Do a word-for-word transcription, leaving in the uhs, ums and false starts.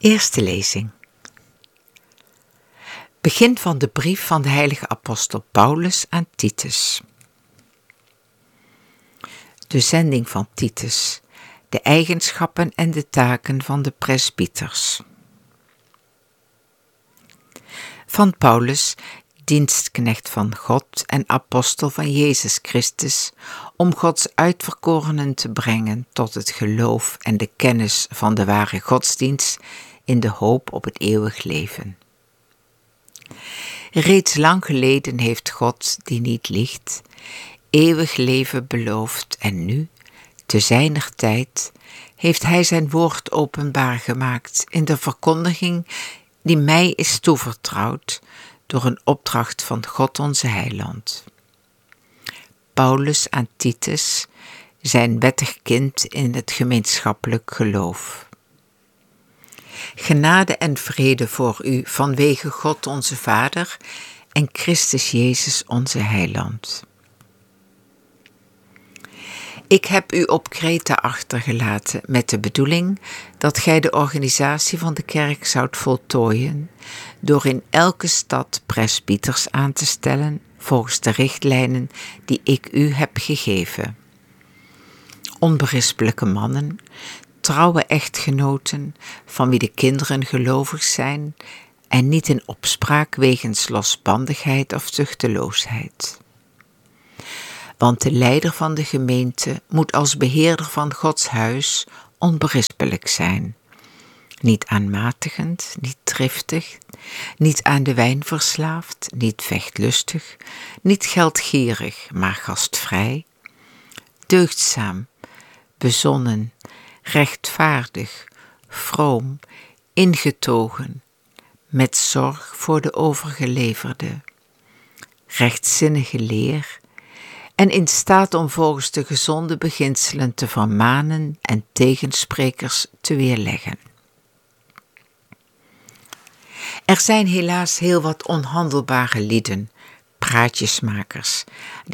Eerste lezing. Begin van de brief van de heilige apostel Paulus aan Titus. De zending van Titus, de eigenschappen en de taken van de presbyters. Van Paulus, dienstknecht van God en apostel van Jezus Christus, om Gods uitverkorenen te brengen tot het geloof en de kennis van de ware godsdienst in de hoop op het eeuwig leven. Reeds lang geleden heeft God, die niet liegt, eeuwig leven beloofd en nu, te zijner tijd, heeft Hij zijn woord openbaar gemaakt in de verkondiging die mij is toevertrouwd door een opdracht van God onze Heiland. Paulus aan Titus, zijn wettig kind in het gemeenschappelijk geloof. Genade en vrede voor u vanwege God onze Vader en Christus Jezus onze Heiland. Ik heb u op Kreta achtergelaten met de bedoeling dat gij de organisatie van de kerk zoudt voltooien door in elke stad presbyters aan te stellen volgens de richtlijnen die ik u heb gegeven. Onberispelijke mannen, trouwe echtgenoten, van wie de kinderen gelovig zijn en niet in opspraak wegens losbandigheid of zuchteloosheid. Want de leider van de gemeente moet als beheerder van Gods huis onberispelijk zijn, niet aanmatigend, niet driftig, niet aan de wijn verslaafd, niet vechtlustig, niet geldgierig, maar gastvrij, deugdzaam, bezonnen, rechtvaardig, vroom, ingetogen, met zorg voor de overgeleverde, rechtzinnige leer en in staat om volgens de gezonde beginselen te vermanen en tegensprekers te weerleggen. Er zijn helaas heel wat onhandelbare lieden, praatjesmakers,